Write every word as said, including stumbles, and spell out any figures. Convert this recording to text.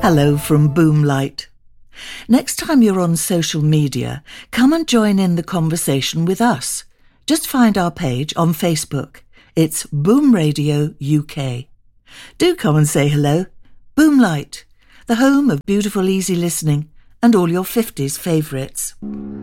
Hello from Boomlight. Next time you're on social media, come and join in the conversation with us. Just find our page on Facebook. It's Boom Radio U K. Do come and say hello. Boomlight, the home of beautiful easy listening and all your fifties favourites.